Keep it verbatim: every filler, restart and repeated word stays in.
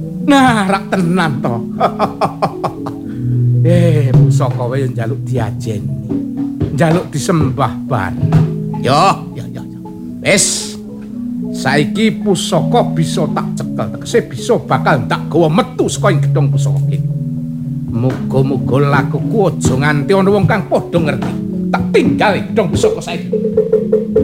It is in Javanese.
Nah, rak tenan to. Eh, pusaka wae njaluk diajeni. Njaluk disembah bareng. Yo, yo, yo, yo. Wis. Saiki pusaka bisa tak cekel, tegese bisa bakal tak gawa metu saka ing gedhong pusaka kene. Muga-muga lakuku aja nganti ana wong kang padha ngerti. Tak tinggal gedhong pusaka saiki.